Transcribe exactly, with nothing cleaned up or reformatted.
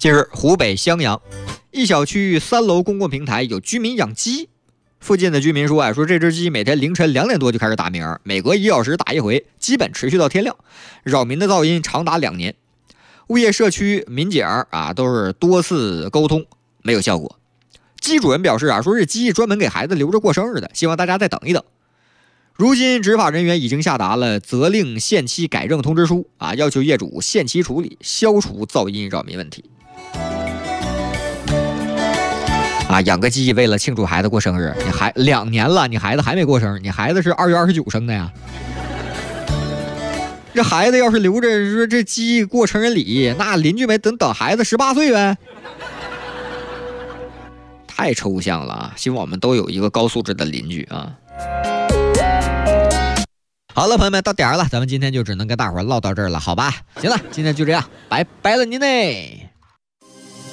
近日，湖北襄阳一小区三楼公共平台有居民养鸡，附近的居民说啊，说这只鸡每天凌晨两点多就开始打鸣，每隔一小时打一回，基本持续到天亮，扰民的噪音长达两年。物业、社区、民警啊都是多次沟通，没有效果。鸡主人表示啊，说是鸡专门给孩子留着过生日的，希望大家再等一等。如今执法人员已经下达了责令限期改正通知书啊，要求业主限期处理，消除噪音扰民问题。啊，养个鸡为了庆祝孩子过生日，你还两年了，你孩子还没过生日，你孩子是二月二十九生的呀。这孩子要是留着说这鸡过成人礼，那邻居们等等孩子十八岁呗。太抽象了啊！希望我们都有一个高素质的邻居啊。好了，朋友们，到点儿了，咱们今天就只能跟大伙儿唠到这儿了，好吧？行了，今天就这样，拜拜了您嘞。